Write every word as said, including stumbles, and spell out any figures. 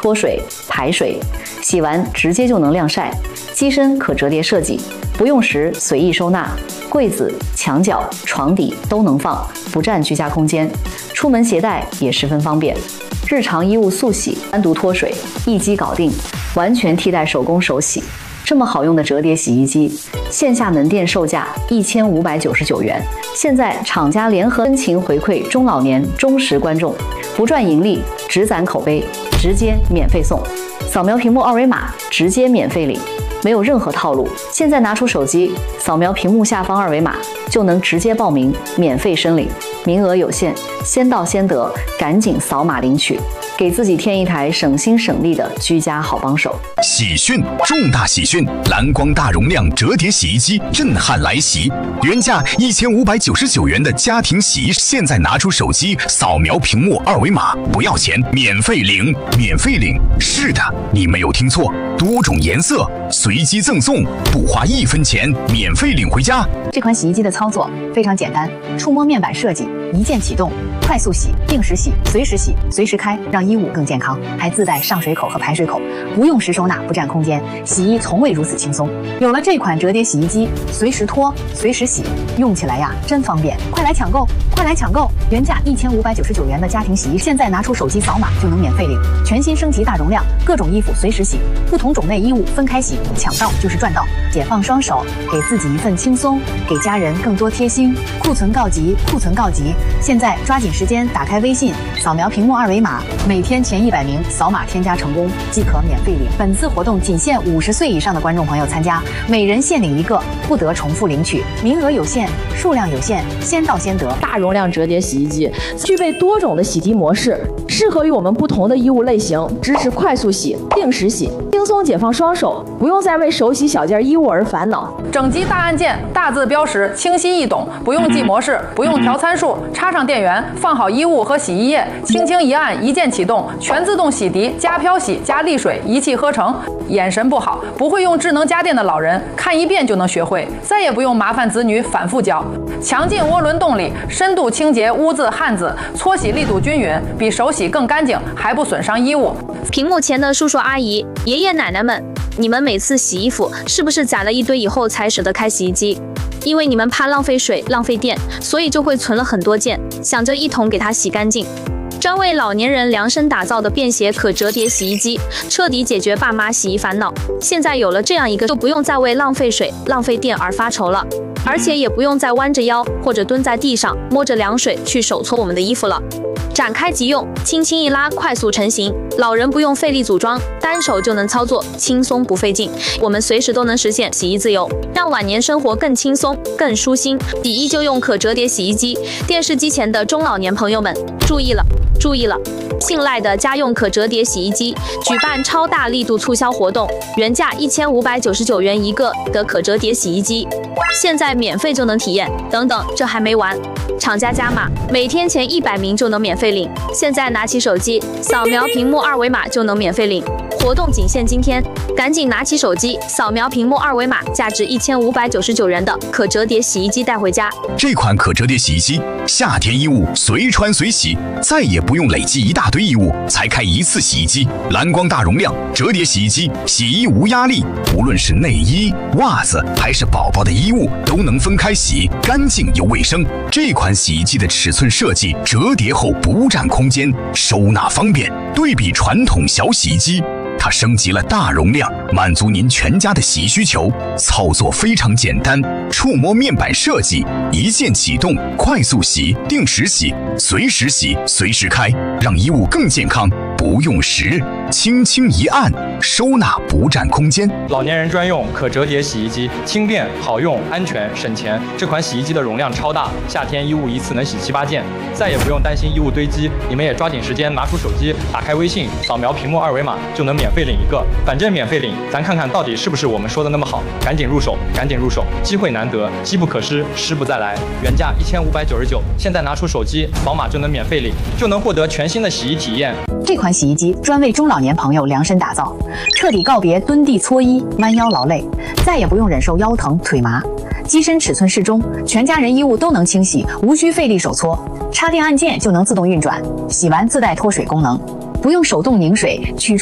脱水、排水，洗完直接就能晾晒。机身可折叠设计，不用时随意收纳，柜子、墙角、床底都能放，不占居家空间。出门携带也十分方便。日常衣物速洗，单独脱水，一机搞定，完全替代手工手洗。这么好用的折叠洗衣机，线下门店售价一千五百九十九元。现在厂家联合真情回馈中老年忠实观众，不赚盈利，只攒口碑，直接免费送。扫描屏幕二维码，直接免费领，没有任何套路。现在拿出手机，扫描屏幕下方二维码，就能直接报名，免费申领。名额有限，先到先得，赶紧扫码领取，给自己添一台省心省力的居家好帮手。 喜讯！重大喜讯！蓝光大容量折叠洗衣机震撼来袭，原价一千五百九十九元的家庭洗衣，现在拿出手机扫描屏幕二维码，不要钱，免费领，免费领！是的，你没有听错，多种颜色随机赠送，不花一分钱，免费领回家。 这款洗衣机的操作非常简单，触摸面板设计，一键启动，快速洗、定时洗、随时洗、随时开，让衣物更健康。还自带上水口和排水口，不用时收纳，不占空间，洗衣从未如此轻松。有了这款折叠洗衣机，随时脱，随时洗，用起来呀真方便。快来抢购，快来抢购！原价一千五百九十九元的家庭洗衣，现在拿出手机扫码就能免费领。全新升级大容量，各种衣服随时洗，不同种类衣物分开洗，抢到就是赚到。解放双手，给自己一份轻松，给家人更多贴心。库存告急，库存告急！现在抓紧时间，打开微信，扫描屏幕二维码，每天前一百名扫码添加成功即可免费领。本次活动仅限五十岁以上的观众朋友参加，每人限领一个，不得重复领取，名额有限，数量有限，先到先得。 大容量折叠洗衣机具备多种的洗涤模式，适合于我们不同的衣物类型，支持快速洗、定时洗，轻松解放双手，不用再为手洗小件衣物而烦恼。 整机大按键，大字标识，清晰易懂，不用记模式，不用调参数，插上电源，放好衣物和洗衣液，轻轻一按，一键启动，全自动洗涤加漂洗加沥水，一气呵成。眼神不好，不会用智能家电的老人，看一遍就能学会，再也不用麻烦子女反复教。强劲涡轮动力，深度清洁污渍汗渍，搓洗力度均匀，比手洗更干净，还不损伤衣物。 屏幕前的叔叔阿姨、爷爷奶奶们，你们每次洗衣服是不是攒了一堆以后才舍得开洗衣机？因为你们怕浪费水、浪费电，所以就会存了很多件，想着一同给它洗干净。专为老年人量身打造的便携可折叠洗衣机，彻底解决爸妈洗衣烦恼。现在有了这样一个，就不用再为浪费水、浪费电而发愁了，而且也不用再弯着腰或者蹲在地上摸着凉水去手搓我们的衣服了。展开即用，轻轻一拉，快速成型。老人不用费力组装，单手就能操作，轻松不费劲。我们随时都能实现洗衣自由，让晚年生活更轻松、更舒心。洗衣就用可折叠洗衣机。电视机前的中老年朋友们，注意了，注意了！信赖的家用可折叠洗衣机举办超大力度促销活动，原价一千五百九十九元一个的可折叠洗衣机，现在免费就能体验。等等，这还没完！厂家加码，每天前一百名就能免费领。现在拿起手机，扫描屏幕二维码就能免费领。活动仅限今天，赶紧拿起手机，扫描屏幕二维码，价值一千五百九十九元的可折叠洗衣机带回家。 这款可折叠洗衣机，夏天衣物随穿随洗，再也不用累积一大堆衣物才开一次洗衣机。蓝光大容量折叠洗衣机，洗衣无压力，无论是内衣、袜子还是宝宝的衣物，都能分开洗，干净又卫生。这款洗衣机的尺寸设计，折叠后不占空间，收纳方便。对比传统小洗衣机，它升级了大容量，满足您全家的洗衣需求。操作非常简单，触摸面板设计，一键启动，快速洗、定时洗、随时洗、随时开，让衣物更健康。不用时，轻轻一按，收纳不占空间。 老年人专用可折叠洗衣机，轻便好用，安全省钱。这款洗衣机的容量超大，夏天衣物一次能洗七八件，再也不用担心衣物堆积。你们也抓紧时间拿出手机，打开微信，扫描屏幕二维码就能免费领一个。反正免费领，咱看看到底是不是我们说的那么好。赶紧入手，赶紧入手，机会难得，机不可失，失不再来。原价一千五百九十九，现在拿出手机扫码就能免费领，就能获得全新的洗衣体验。 这款洗衣机专为中老年朋友量身打造，彻底告别蹲地搓衣、弯腰劳累，再也不用忍受腰疼腿麻。机身尺寸适中，全家人衣物都能清洗，无需费力手搓，插电按键就能自动运转，洗完自带脱水功能，不用手动拧水去除。